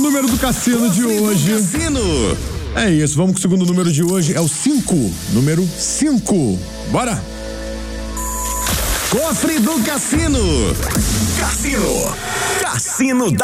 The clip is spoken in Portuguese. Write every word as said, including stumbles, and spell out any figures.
número do cassino de hoje. Cassino. É isso, vamos com o segundo número de hoje, é o cinco. Número cinco. Bora! Cofre do Cassino. Cassino. Cassino da